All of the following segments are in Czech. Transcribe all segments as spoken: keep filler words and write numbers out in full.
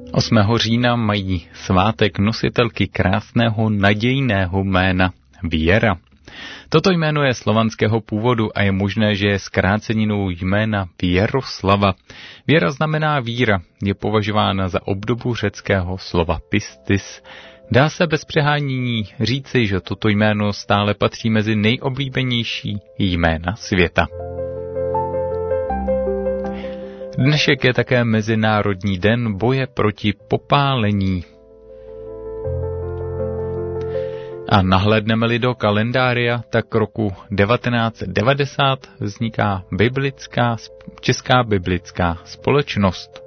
osmého října mají svátek nositelky krásného nadějného jména Věra. Toto jméno je slovanského původu a je možné, že je zkráceninou jména Věroslava. Věra znamená víra, je považována za obdobu řeckého slova pistis. Dá se bez přehánění říci, že toto jméno stále patří mezi nejoblíbenější jména světa. Dnešek je také Mezinárodní den boje proti popálení. A nahlédneme-li do kalendária, tak roku devatenáct set devadesát vzniká biblická, Česká biblická společnost.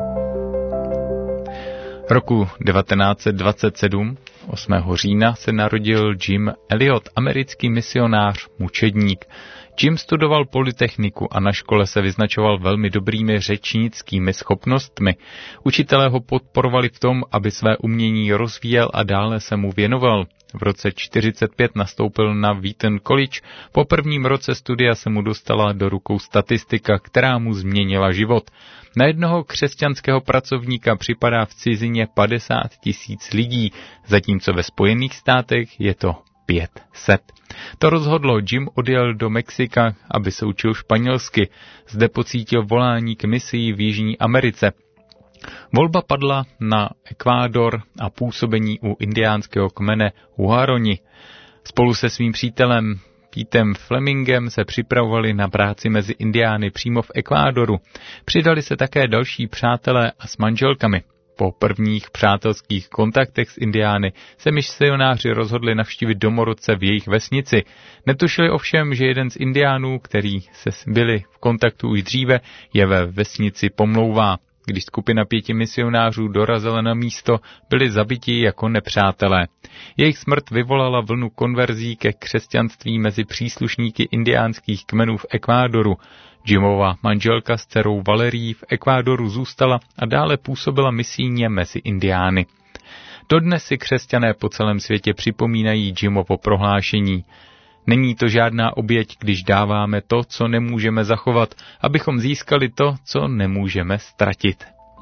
Roku devatenáct set dvacet sedm, osmého října, se narodil Jim Elliot, americký misionář, mučedník. Jim studoval polytechniku a na škole se vyznačoval velmi dobrými řečnickými schopnostmi. Učitelé ho podporovali v tom, aby své umění rozvíjel a dále se mu věnoval. V roce čtyřicet pět nastoupil na Wheaton College. Po prvním roce studia se mu dostala do rukou statistika, která mu změnila život. Na jednoho křesťanského pracovníka připadá v cizině padesát tisíc lidí, zatímco ve Spojených státech je to pět set. To rozhodlo, Jim odjel do Mexika, aby se učil španělsky. Zde pocítil volání k misii v Jižní Americe. Volba padla na Ekvádor a působení u indiánského kmene Huaroni. Spolu se svým přítelem Petem Flemingem se připravovali na práci mezi indiány přímo v Ekvádoru. Přidali se také další přátelé a s manželkami. Po prvních přátelských kontaktech s indiány se misionáři rozhodli navštívit domorodce v jejich vesnici. Netušili ovšem, že jeden z indiánů, který se byli v kontaktu už dříve, je ve vesnici pomlouvá. Když skupina pěti misionářů dorazila na místo, byli zabiti jako nepřátelé. Jejich smrt vyvolala vlnu konverzí ke křesťanství mezi příslušníky indiánských kmenů v Ekvádoru. Jimova manželka s dcerou Valerií v Ekvádoru zůstala a dále působila misijně mezi indiány. Dodnes si křesťané po celém světě připomínají Jimovo prohlášení. Není to žádná oběť, když dáváme to, co nemůžeme zachovat, abychom získali to, co nemůžeme ztratit.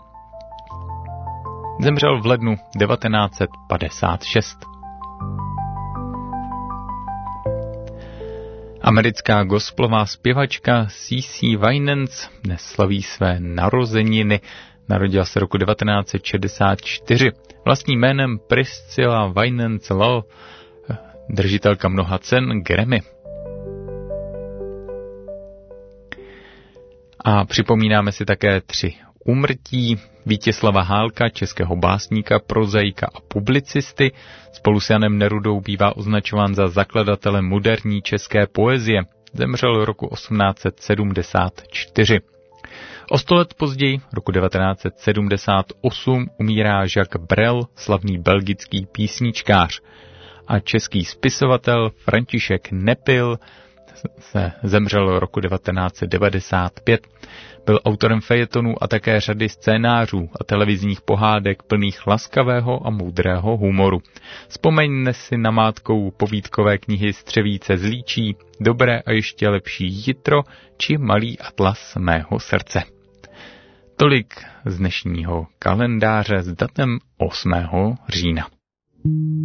Zemřel v lednu devatenáct set padesát šest. Americká gospelová zpěvačka C C Winans dnes slaví své narozeniny. Narodila se roku devatenáct set šedesát čtyři. Vlastním jménem Priscilla Winans Love, držitelka mnoha cen Grammy. A připomínáme si také tři úmrtí. Vítězslava Hálka, českého básníka, prozaika a publicisty. Spolu s Janem Nerudou bývá označován za zakladatele moderní české poezie. Zemřel roku osmnáct set sedmdesát čtyři. O sto let později, roku devatenáct set sedmdesát osm, umírá Jacques Brel, slavný belgický písničkář. A český spisovatel František Nepil se zemřel roku devatenáct set devadesát pět. Byl autorem fejetonů a také řady scénářů a televizních pohádek plných laskavého a moudrého humoru. Vzpomeňme si namátkou povídkové knihy Střevíce z Líčí, Dobré a ještě lepší jitro či Malý atlas mého srdce. Tolik z dnešního kalendáře s datem osmého října.